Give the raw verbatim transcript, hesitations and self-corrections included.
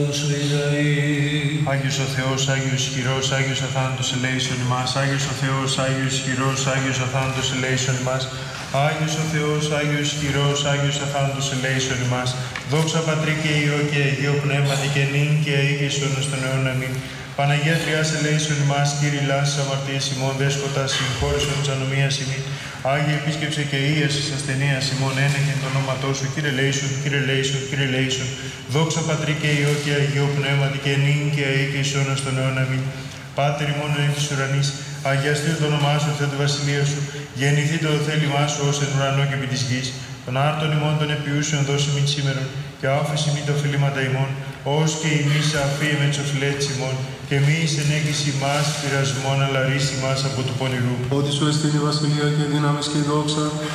Άγιος ο Θεός, Άγιος ισχυρός, Άγιος αθάνατος ελέησον ημάς. Άγιος ο Θεός, Άγιος ισχυρός, Άγιος αθάνατος ελέησον ημάς. Άγιος ο Θεός, Άγιος ισχυρός, Άγιος αθάνατος ελέησον ημάς. Δόξα Πατρί και Υιό και Αγίο Πνεύματι και νυν και αεί και εις αιώνας των αιώνων. Αμήν. Παναγία Τριάς ελέησον ημάς, Κύριε λάσσης αμαρτίας ημών, Δέσποτα συγχώρησον της ανομίας ημών. Άγιε επίσκεψε και ίας εις ασθενείας ημών, ένεχεν το ονόματό σου, Κύριε λέησον, Κύριε λέησον, Κύριε λέησον. Δόξα Πατρί και Υιό και Αγίο Πνεύματι και νυν και αεί και εις αιώνας των αιώνων. Αμήν. Πάτερ ημών εν της ουρανής, αγιαστείτε το όνομά σου, Θεέ τη βασιλεία σου, γεννηθείτε το θέλημά σου ως εν ουρανό και επί της γης. Των άρτων ημών των επιούσεων δώσει μην σήμερον, και άφεση μην τα οφειλήματα ημών, ως και ημείς αφήε με τις οφειλέτες ημών, και μη εις ενέγγιση ημάς πειρασμόν, αλλά ρίση ημάς από του πονηρού. Ότι σου εστίν η βασιλεία και η δύναμις και η δόξα